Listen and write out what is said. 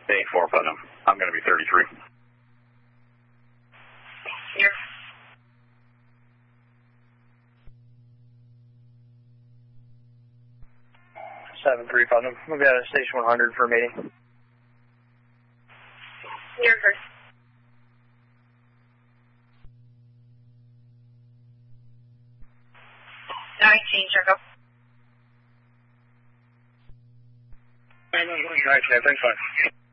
Hey, 4 Putnam. I'm going to be 33. Here. 7-3 Putnam. We'll be out of station 100 for a meeting. Here first. 19, check up. 19, thanks, fine.